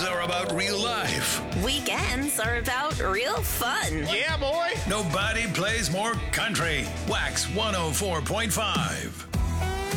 are about real life. Weekends are about real fun. Yeah, boy. Nobody plays more country. Wax 104.5.